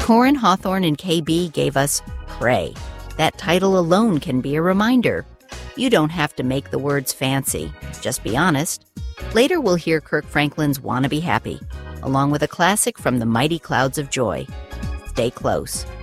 Corin Hawthorne and KB gave us Pray. That title alone can be a reminder. You don't have to make the words fancy. Just be honest. Later we'll hear Kirk Franklin's Wanna Be Happy, along with a classic from the Mighty Clouds of Joy. Stay close.